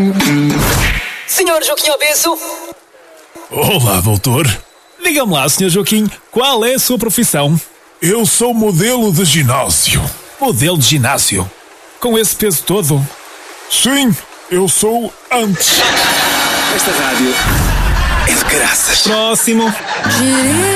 Senhor Joaquim Obeso? Olá, doutor. Diga-me lá, Sr. Joaquim, qual é a sua profissão? Eu sou modelo de ginásio. Modelo de ginásio? Com esse peso todo? Sim, eu sou antes. Esta rádio é de graças. Próximo.